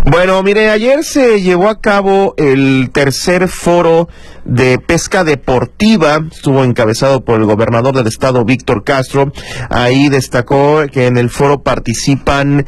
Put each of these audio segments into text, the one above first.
Bueno, mire, ayer se llevó a cabo el tercer foro de pesca deportiva, estuvo encabezado por el gobernador del estado, Víctor Castro. Ahí destacó que en el foro participan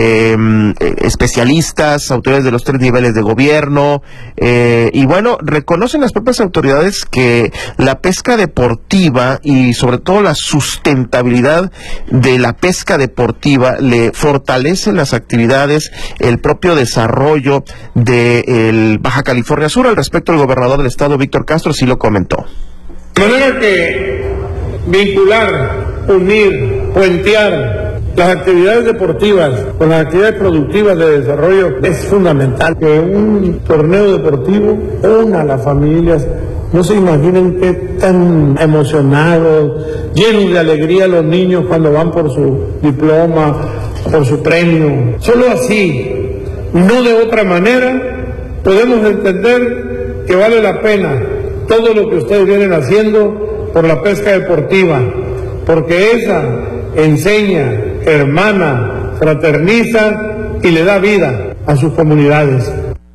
especialistas, autoridades de los 3 niveles de gobierno, y bueno, reconocen las propias autoridades que la pesca deportiva y sobre todo la sustentabilidad de la pesca deportiva le fortalecen las actividades, el propio desarrollo de Baja California Sur. Al respecto, el gobernador del estado, Víctor Castro, sí lo comentó. De manera que vincular, unir, puentear las actividades deportivas con las actividades productivas de desarrollo es fundamental. Que un torneo deportivo una a las familias. No se imaginen qué tan emocionados, llenos de alegría los niños cuando van por su diploma, por su premio. Solo así, no de otra manera, podemos entender que vale la pena todo lo que ustedes vienen haciendo por la pesca deportiva, porque esa enseña, hermana, fraterniza y le da vida a sus comunidades.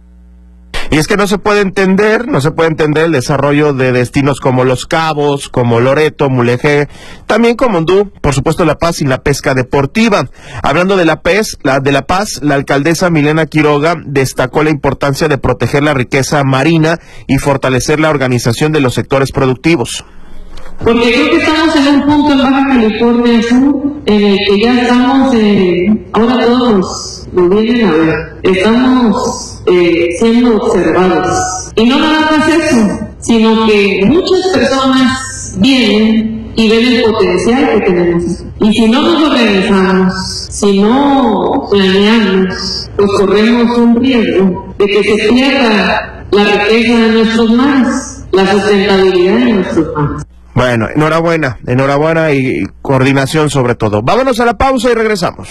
Y es que no se puede entender el desarrollo de destinos como Los Cabos, como Loreto, Mulegé, también como Hondú, por supuesto La Paz y la pesca deportiva. Hablando de La Paz, la alcaldesa Milena Quiroga destacó la importancia de proteger la riqueza marina y fortalecer la organización de los sectores productivos. Porque creo que estamos en un punto en Baja California Sur en el que ya estamos, ahora todos nos vienen a ver, estamos siendo observados. Y no nada más eso, sino que muchas personas vienen y ven el potencial que tenemos. Y si no nos organizamos, si no planeamos, pues corremos un riesgo de que se pierda la riqueza de nuestros mares, la sustentabilidad de nuestros mares. Bueno, enhorabuena y coordinación sobre todo. Vámonos a la pausa y regresamos.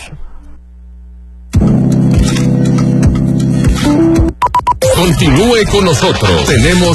Continúe con nosotros. Tenemos